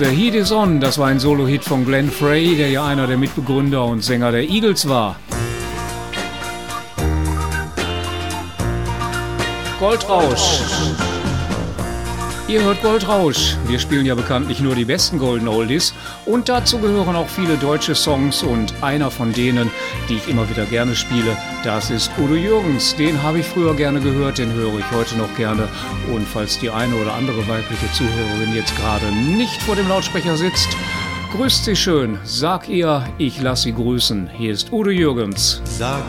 The Heat Is On, das war ein Solo-Hit von Glenn Frey, der ja einer der Mitbegründer und Sänger der Eagles war. Goldrausch. Ihr hört Goldrausch. Wir spielen ja bekanntlich nur die besten Golden Oldies und dazu gehören auch viele deutsche Songs und einer von denen, die ich immer wieder gerne spiele, das ist Udo Jürgens. Den habe ich früher gerne gehört, den höre ich heute noch gerne. Und falls die eine oder andere weibliche Zuhörerin jetzt gerade nicht vor dem Lautsprecher sitzt, grüßt sie schön. Sag ihr, ich lass sie grüßen. Hier ist Udo Jürgens. Sag